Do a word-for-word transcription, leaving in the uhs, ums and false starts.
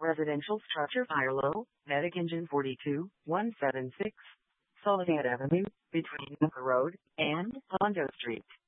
Residential structure fire low, medic engine forty-two, one seventy-six, Soledad Avenue, between Napa Road and Hondo Street.